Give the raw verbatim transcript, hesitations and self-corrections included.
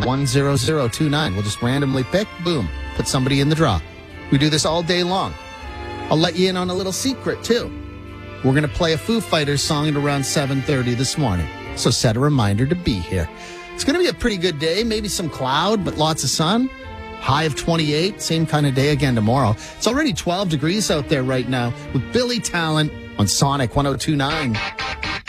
one zero zero two nine. We'll just randomly pick, boom, put somebody in the draw. We do this all day long. I'll let you in on a little secret, too. We're going to play a Foo Fighters song at around seven thirty this morning. So set a reminder to be here. It's going to be a pretty good day, maybe some cloud, but lots of sun. High of twenty-eight, same kind of day again tomorrow. It's already twelve degrees out there right now with Billy Talent on Sonic one oh two point nine.